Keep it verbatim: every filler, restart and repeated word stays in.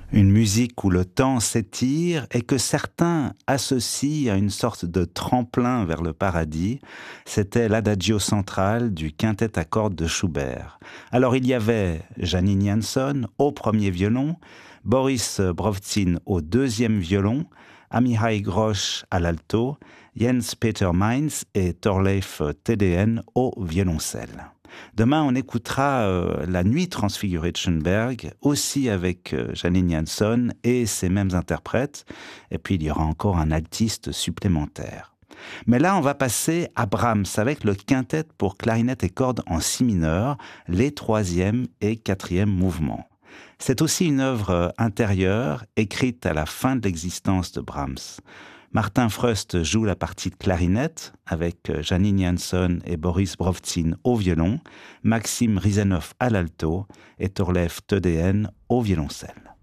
Une musique où le temps s'étire et que certains associent à une sorte de tremplin vers le paradis, c'était l'adagio central du quintet à cordes de Schubert. Alors il y avait Janine Janson au premier violon, Boris Brovtsin au deuxième violon, Amihai Grosz à l'alto, Jens Peter Mainz et Thorleif Tedeen au violoncelle. Demain, on écoutera euh, La Nuit transfigurée de Schoenberg, aussi avec euh, Janine Janson et ses mêmes interprètes. Et puis, il y aura encore un altiste supplémentaire. Mais là, on va passer à Brahms avec le quintet pour clarinette et cordes en si mineur, les troisième et quatrième mouvements. C'est aussi une œuvre intérieure, écrite à la fin de l'existence de Brahms. Martin Fröst joue la partie de clarinette avec Janine Janson et Boris Brovtsin au violon, Maxime Risanov à l'alto et Thorleif Tedeen au violoncelle.